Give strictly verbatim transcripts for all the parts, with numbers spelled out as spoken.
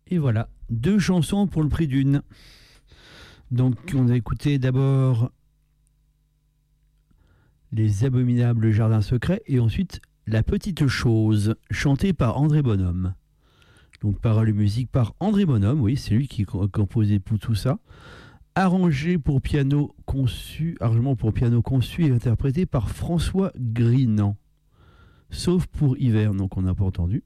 Et voilà, deux chansons pour le prix d'une. Donc on a écouté d'abord Les Abominables Jardins Secrets et ensuite La Petite Chose, chantée par André Bonhomme. Donc paroles et musique par André Bonhomme, oui, c'est lui qui a composé pour tout ça. Arrangé pour piano conçu, arrangement pour piano conçu et interprété par François Grinan. Sauf pour Hiver, donc on n'a pas entendu.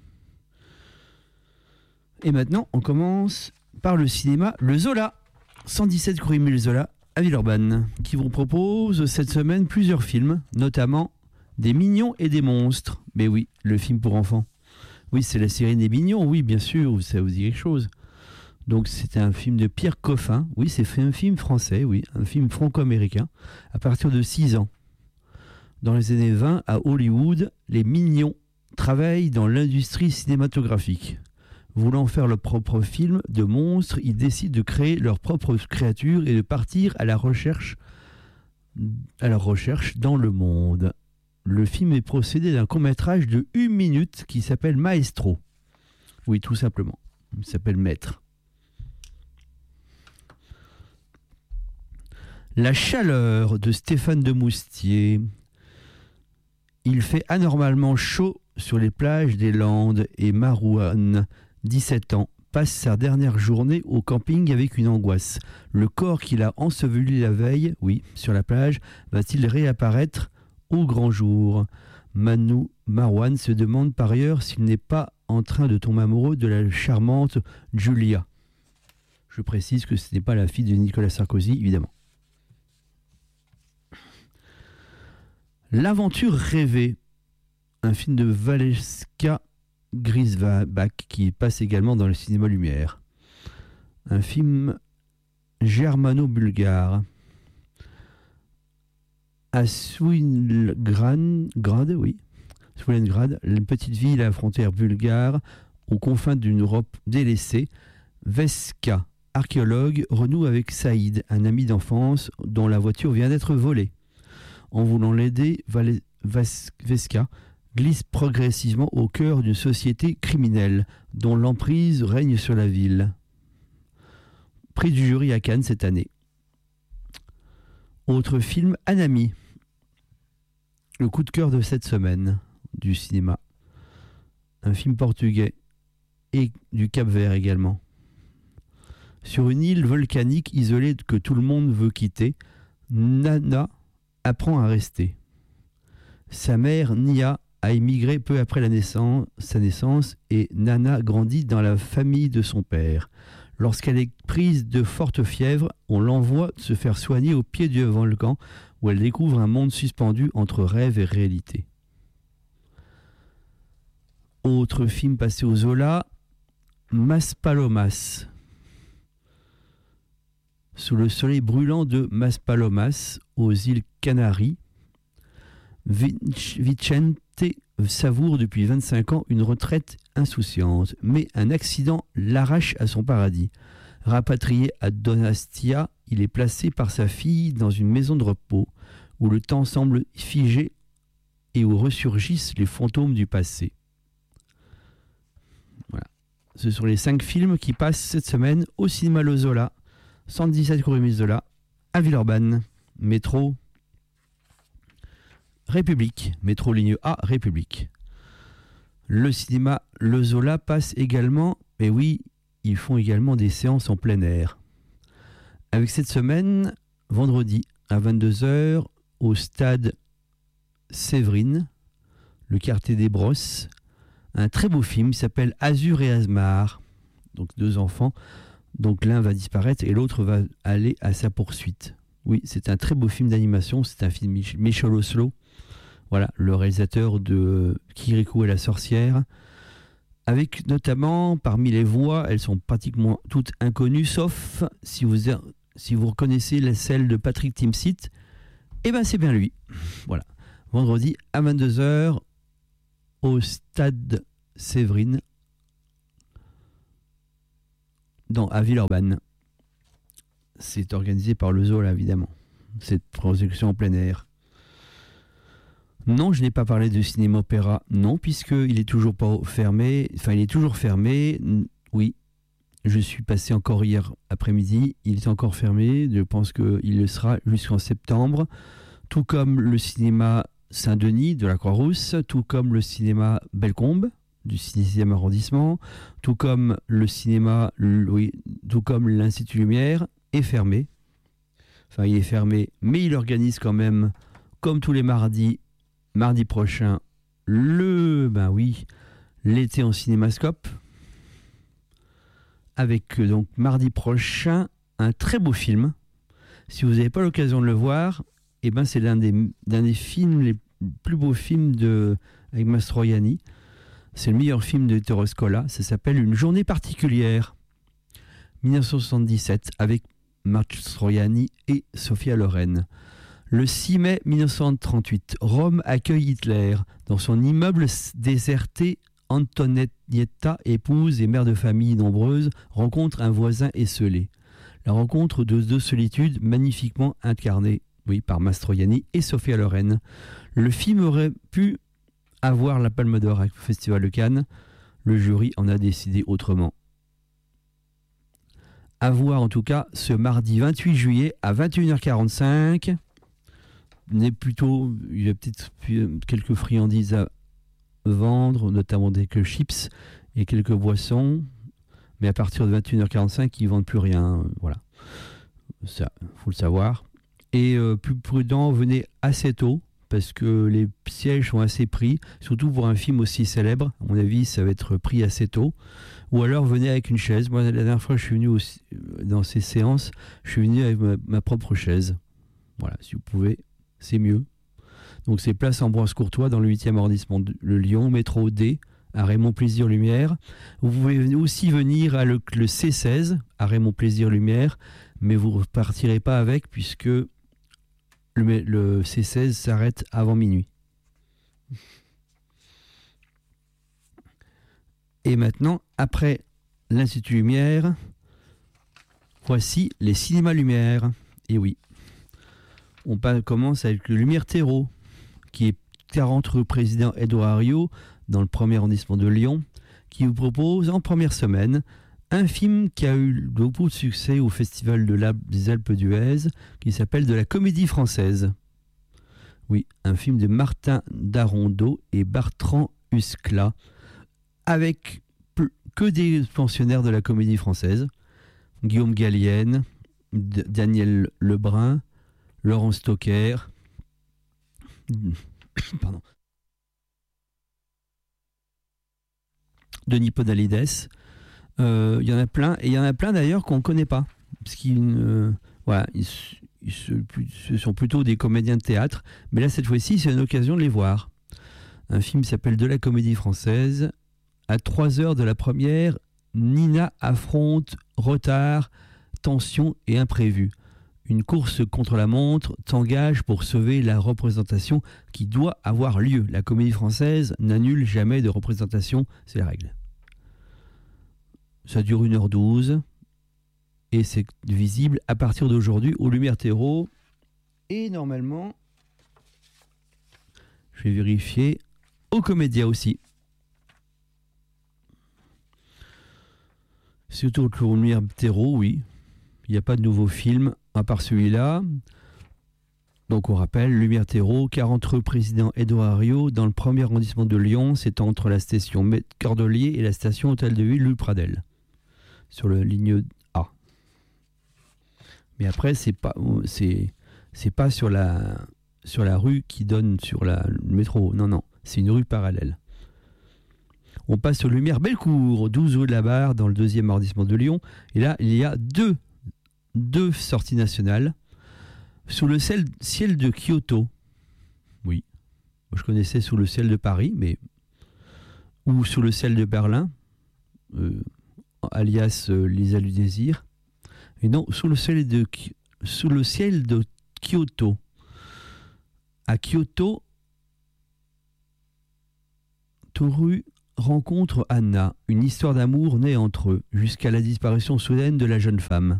Et maintenant, on commence par le cinéma Le Zola, cent dix-sept cours Émile Zola à Villeurbanne, qui vous propose cette semaine plusieurs films, notamment Des Mignons et des Monstres. Mais oui, le film pour enfants. Oui, c'est la série des Mignons, oui, bien sûr, ça vous dit quelque chose. Donc c'était un film de Pierre Coffin, oui, c'est un film français, oui, un film franco-américain, à partir de six ans. Dans les années vingt, à Hollywood, les Mignons travaillent dans l'industrie cinématographique. Voulant faire leur propre film de monstres, ils décident de créer leurs propres créatures et de partir à la recherche, à leur recherche dans le monde. Le film est procédé d'un court-métrage de une minute qui s'appelle Maestro. Oui, tout simplement. Il s'appelle Maître. La chaleur de Stéphane de Moustier. Il fait anormalement chaud sur les plages des Landes et Marouane, dix-sept ans, passe sa dernière journée au camping avec une angoisse. Le corps qu'il a enseveli la veille, oui, sur la plage, va-t-il réapparaître au grand jour? Manu Marouane se demande par ailleurs s'il n'est pas en train de tomber amoureux de la charmante Julia. Je précise que ce n'est pas la fille de Nicolas Sarkozy, évidemment. L'aventure rêvée, un film de Valeska Grisbach qui passe également dans le cinéma Lumière. Un film germano-bulgare. À Swilengrad, oui, Swilengrad, une petite ville à la frontière bulgare, aux confins d'une Europe délaissée, Veska, archéologue, renoue avec Saïd, un ami d'enfance dont la voiture vient d'être volée. En voulant l'aider, Veska glisse progressivement au cœur d'une société criminelle dont l'emprise règne sur la ville. Prix du jury à Cannes cette année. Autre film, Anami. Le coup de cœur de cette semaine du cinéma. Un film portugais et du Cap-Vert également. Sur une île volcanique isolée que tout le monde veut quitter, Nana apprend à rester. Sa mère, Nia, a émigré peu après la naissance, sa naissance et Nana grandit dans la famille de son père. Lorsqu'elle est prise de forte fièvre, on l'envoie se faire soigner au pied du volcan où elle découvre un monde suspendu entre rêve et réalité. Autre film passé au Zola, Maspalomas. Sous le soleil brûlant de Maspalomas, aux îles Canaries, Vicente savoure depuis vingt-cinq ans une retraite insouciante, mais un accident l'arrache à son paradis. Rapatrié à Donastia, il est placé par sa fille dans une maison de repos où le temps semble figé et où ressurgissent les fantômes du passé. Voilà. Ce sont les cinq films qui passent cette semaine au cinéma Le Zola, cent dix-sept cours Émile Zola, à Villeurbanne, métro République, métro ligne A, République. Le cinéma Le Zola passe également, et oui, ils font également des séances en plein air. Avec cette semaine, vendredi à vingt-deux heures, au stade Séverine, le quartier des Brosses, un très beau film qui s'appelle Azur et Asmar. Donc deux enfants, donc l'un va disparaître et l'autre va aller à sa poursuite. Oui, c'est un très beau film d'animation, c'est un film de Michel Oslo. Voilà, le réalisateur de Kirikou et la sorcière, avec notamment, parmi les voix, elles sont pratiquement toutes inconnues, sauf si vous, si vous reconnaissez la celle de Patrick Timsit, et ben c'est bien lui. Voilà, vendredi à vingt-deux heures, au stade Séverine, dans, à Villeurbanne. C'est organisé par le Zola, évidemment, cette projection en plein air. Non, je n'ai pas parlé de cinéma-opéra, non, puisqu'il est toujours pas fermé, enfin il est toujours fermé, oui, Je suis passé encore hier après-midi. Il est encore fermé. Je pense qu'il le sera jusqu'en septembre. Tout comme le cinéma Saint-Denis de la Croix-Rousse, tout comme le cinéma Bellecombe du sixième arrondissement, tout comme le cinéma, oui, tout comme l'Institut Lumière est fermé. Enfin, il est fermé, mais il organise quand même, comme tous les mardis, mardi prochain, le, ben oui, l'été en cinémascope, avec donc mardi prochain un très beau film. Si vous n'avez pas l'occasion de le voir, eh ben c'est l'un des, l'un des films, les plus beaux films de, avec Mastroianni. C'est le meilleur film de Ettore Scola. Ça s'appelle Une journée particulière, dix-neuf cent soixante-dix-sept, avec Mastroianni et Sophia Loren. Le six mai mille neuf cent trente-huit, Rome accueille Hitler. Dans son immeuble déserté, Antonietta, épouse et mère de famille nombreuse, rencontre un voisin esseulé. La rencontre de deux solitudes magnifiquement incarnées, oui, par Mastroianni et Sophia Loren. Le film aurait pu avoir la Palme d'Or au Festival de Cannes. Le jury en a décidé autrement. À voir en tout cas ce mardi vingt-huit juillet à vingt et une heures quarante-cinq. N'est plutôt, il y a peut-être quelques friandises à vendre, notamment des quelques chips et quelques boissons. Mais à partir de vingt et une heures quarante-cinq, ils ne vendent plus rien. Voilà. Ça, faut le savoir. Et euh, plus prudent, venez assez tôt, parce que les sièges sont assez pris, surtout pour un film aussi célèbre. À mon avis, ça va être pris assez tôt. Ou alors, venez avec une chaise. Moi, la dernière fois, je suis venu aussi, dans ces séances, je suis venu avec ma, ma propre chaise. Voilà, si vous pouvez, c'est mieux. Donc, c'est place Ambroise Courtois, dans le huitième arrondissement de le Lyon, métro D, à Raymond Plaisir Lumière. Vous pouvez aussi venir à le, le C seize, à Raymond Plaisir Lumière, mais vous ne repartirez pas avec, puisque le, le C seize s'arrête avant minuit. Et maintenant, après l'Institut Lumière, voici les cinémas Lumière. Et oui, on commence avec le Lumière Terreau, qui est quarante rue Président Édouard Herriot, dans le premier arrondissement de Lyon, qui vous propose en première semaine un film qui a eu beaucoup de succès au Festival de la, des Alpes d'Huez, qui s'appelle De la Comédie Française. Oui, un film de Martin Darondeau et Bertrand Huskla, avec que des pensionnaires de la Comédie Française. Guillaume Gallienne, D- Daniel Lebrun, Laurent Stocker, pardon, Denis Podalides. Il euh, y en a plein, et il y en a plein d'ailleurs qu'on ne connaît pas, parce qu'ils euh, voilà, ils, ils se, ce sont plutôt des comédiens de théâtre, mais là cette fois-ci c'est une occasion de les voir. Un film qui s'appelle De la Comédie Française. À trois heures de la première, Nina affronte retard, tension et imprévu. Une course contre la montre s'engage pour sauver la représentation qui doit avoir lieu. La Comédie Française n'annule jamais de représentation, c'est la règle. Ça dure une heure douze et c'est visible à partir d'aujourd'hui au Lumière Terreau. Et normalement, je vais vérifier, au Comédia aussi. C'est au Lumière Terreau, oui. Il n'y a pas de nouveau film à part celui-là. Donc on rappelle, Lumière Terreau, quarante rue Président Édouard Herriot, dans le premier arrondissement de Lyon. C'est entre la station Cordelier et la station Hôtel de Ville, rue Pradel, sur la ligne A. Mais après, c'est pas, c'est, c'est pas sur la, sur la rue qui donne sur la, le métro. Non, non, c'est une rue parallèle. On passe aux Lumières Bellecour, douze rue de la Barre, dans le deuxième arrondissement de Lyon. Et là, il y a deux, deux sorties nationales. Sous le ciel, ciel de Kyoto. Oui. Je connaissais Sous le ciel de Paris, mais. Ou Sous le ciel de Berlin, euh, alias euh, Les Ailes du désir. Et non, Sous le ciel de, sous le ciel de Kyoto. À Kyoto, Toru rencontre Anna, une histoire d'amour née entre eux, jusqu'à la disparition soudaine de la jeune femme.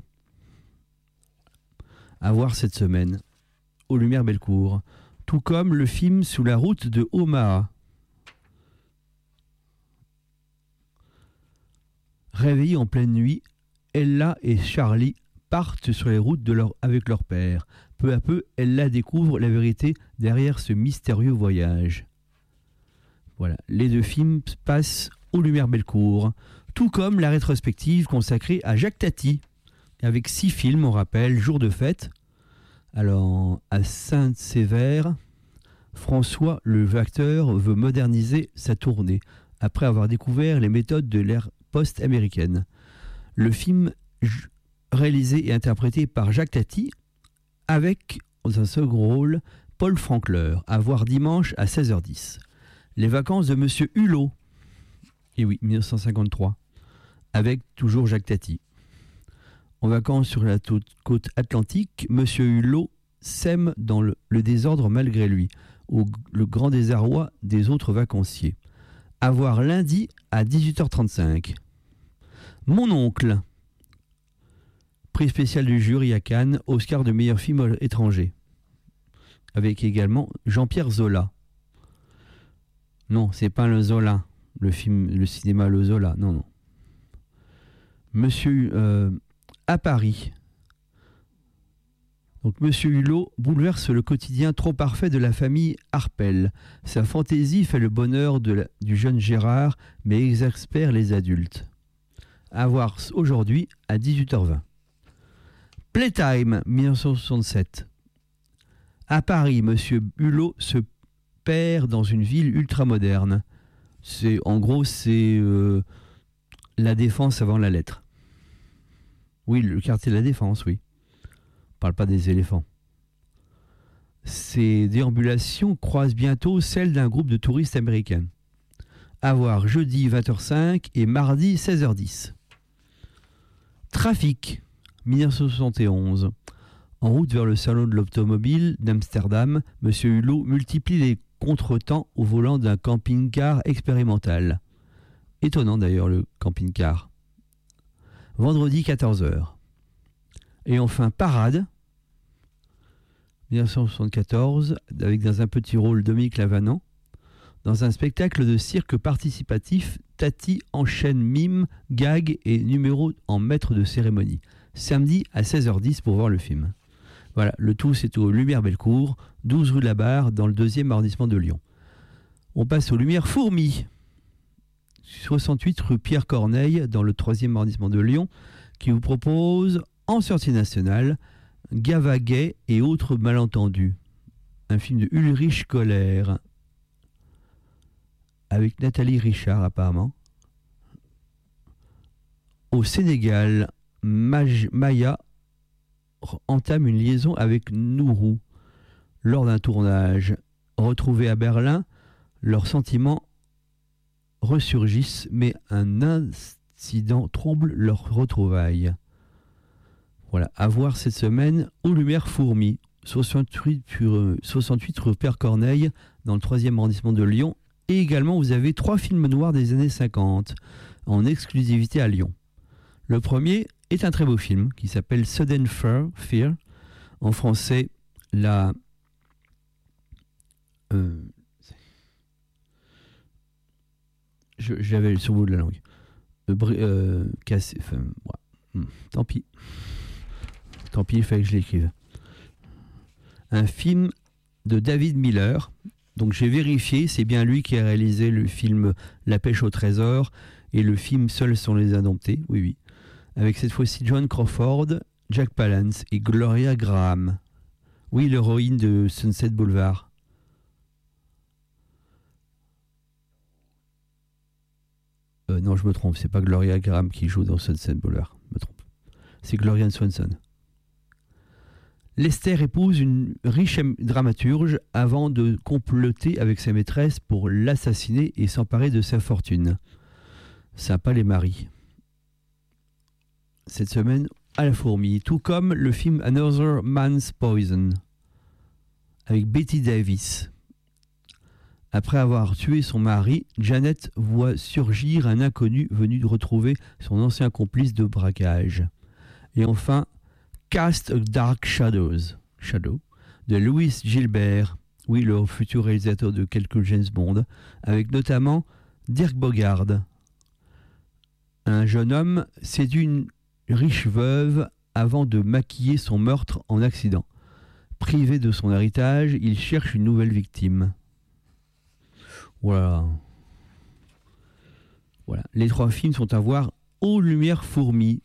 À voir cette semaine, aux Lumières Bellecour, tout comme le film Sous la route de Omaha. Réveillé en pleine nuit, Ella et Charlie partent sur les routes de leur, avec leur père. Peu à peu, Ella découvre la vérité derrière ce mystérieux voyage. Voilà, les deux films passent aux Lumières Bellecour, tout comme la rétrospective consacrée à Jacques Tati, avec six films, on rappelle, Jour de fête. Alors, à Saint-Sévère, François, le acteur, veut moderniser sa tournée, après avoir découvert les méthodes de l'ère post-américaine. Le film, réalisé et interprété par Jacques Tati, avec, dans un second rôle, Paul Franckler, à voir dimanche à seize heures dix. Les vacances de Monsieur Hulot, et oui, mille neuf cent cinquante-trois, avec toujours Jacques Tati. En vacances sur la côte atlantique, Monsieur Hulot sème dans le, le désordre malgré lui, au le grand désarroi des autres vacanciers. À voir lundi à dix-huit heures trente-cinq. Mon oncle, prix spécial du jury à Cannes, Oscar de meilleur film étranger, avec également Jean-Pierre Zola. Non, c'est pas le Zola, le film, le cinéma Le Zola, non, non. Monsieur euh, à Paris. Donc Monsieur Hulot bouleverse le quotidien trop parfait de la famille Harpel. Sa fantaisie fait le bonheur de la, du jeune Gérard, mais exaspère les adultes. À voir aujourd'hui à dix-huit heures vingt. Playtime, mille neuf cent soixante-sept. À Paris, Monsieur Hulot se perd dans une ville ultramoderne. C'est, en gros, c'est euh, la Défense avant la lettre. Oui, le quartier de la Défense, oui. On parle pas des éléphants. Ces déambulations croisent bientôt celles d'un groupe de touristes américains. À voir jeudi vingt heures cinq et mardi seize heures dix. Trafic, mille neuf cent soixante et onze. En route vers le salon de l'automobile d'Amsterdam, M. Hulot multiplie les contretemps au volant d'un camping-car expérimental. Étonnant d'ailleurs le camping-car. Vendredi quatorze heures. Et enfin Parade, mille neuf cent soixante-quatorze, avec dans un petit rôle Dominique Lavanant. Dans un spectacle de cirque participatif, Tati enchaîne mime, gag et numéros en maître de cérémonie. Samedi à seize heures dix pour voir le film. Voilà, le tout c'est aux Lumières Bellecour, douze rue de la Barre, dans le deuxième arrondissement de Lyon. On passe aux Lumières Fourmis, soixante-huit rue Pierre Corneille, dans le troisième arrondissement de Lyon, qui vous propose, en sortie nationale, Gavaguet et autres malentendus. Un film de Ulrich Kohler, avec Nathalie Richard apparemment. Au Sénégal, Maj- Maya entame une liaison avec Nourou lors d'un tournage. Retrouvés à Berlin, leurs sentiments ressurgissent, mais un incident trouble leurs retrouvailles. Voilà, à voir cette semaine aux Lumières Fourmis, soixante-huit, soixante-huit rue Pierre Corneille, dans le troisième arrondissement de Lyon. Et également, vous avez trois films noirs des années cinquante, en exclusivité à Lyon. Le premier est un très beau film qui s'appelle Sudden Fear, Fear. En français, la... Euh, je, j'avais sur le bout de la langue. Euh, euh, cassé, enfin, ouais. Tant pis. Tant pis, il fallait que je l'écrive. Un film de David Miller. Donc j'ai vérifié, c'est bien lui qui a réalisé le film La pêche au trésor et le film Seuls sont les indomptés, oui oui. Avec cette fois-ci John Crawford, Jack Palance et Gloria Graham. Oui, l'héroïne de Sunset Boulevard. Euh, non, je me trompe, c'est pas Gloria Graham qui joue dans Sunset Boulevard, je me trompe. C'est Gloria Swanson. Lester épouse une riche dramaturge avant de comploter avec sa maîtresse pour l'assassiner et s'emparer de sa fortune. Sympa les maris. Cette semaine, à la Fourmi, tout comme le film Another Man's Poison, avec Betty Davis. Après avoir tué son mari, Janet voit surgir un inconnu venu de retrouver son ancien complice de braquage. Et enfin, Cast of Dark Shadows, Shadow, de Louis Gilbert, oui, le futur réalisateur de quelques James Bond, avec notamment Dirk Bogarde. Un jeune homme séduit une, riche veuve avant de maquiller son meurtre en accident. Privé de son héritage, il cherche une nouvelle victime. Voilà. Voilà. Les trois films sont à voir aux Lumières Fourmis.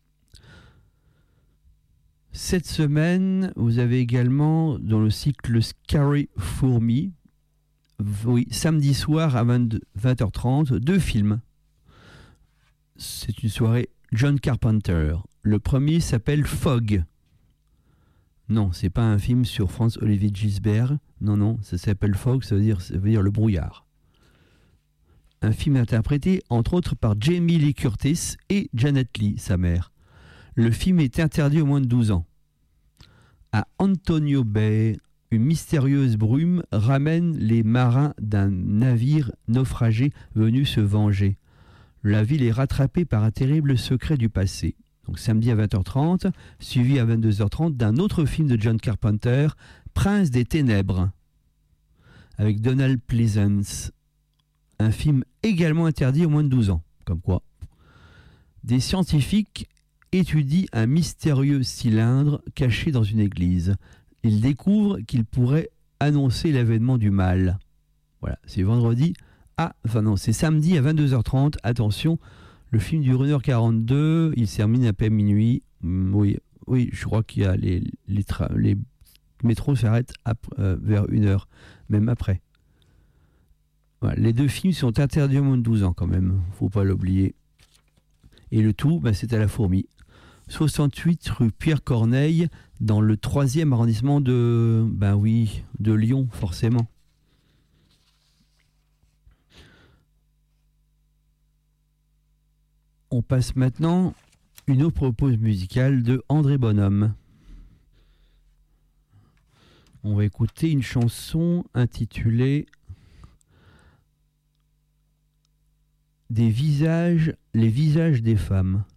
Cette semaine, vous avez également dans le cycle Scary Fourmis, oui, samedi soir à vingt heures trente, deux films. C'est une soirée John Carpenter. Le premier s'appelle Fog. Non, c'est pas un film sur Franz-Olivier Gisbert. Non, non, ça s'appelle Fog, ça veut dire, ça veut dire le brouillard. Un film interprété entre autres par Jamie Lee Curtis et Janet Leigh, sa mère. Le film est interdit aux moins de douze ans. À Antonio Bay, une mystérieuse brume ramène les marins d'un navire naufragé venu se venger. La ville est rattrapée par un terrible secret du passé. Donc samedi à vingt heures trente, suivi à vingt-deux heures trente d'un autre film de John Carpenter, Prince des Ténèbres, avec Donald Pleasence. Un film également interdit aux moins de douze ans. Comme quoi, des scientifiques étudient un mystérieux cylindre caché dans une église. Ils découvrent qu'il pourrait annoncer l'avènement du mal. Voilà, c'est vendredi à... Enfin non, c'est samedi à vingt-deux heures trente. Attention, le film dure une heure quarante-deux, il se termine à peine minuit. Oui, oui, je crois qu'il y a les, les, tra- les métros s'arrêtent euh, vers une heure, même après. Voilà, les deux films sont interdits aux moins de douze ans quand même, faut pas l'oublier. Et le tout, bah, c'est à la Fourmi. soixante-huit rue Pierre Corneille, dans le troisième arrondissement de, ben oui, de Lyon, forcément. On passe maintenant une autre pause musicale de André Bonhomme. On va écouter une chanson intitulée Des visages, les visages des femmes.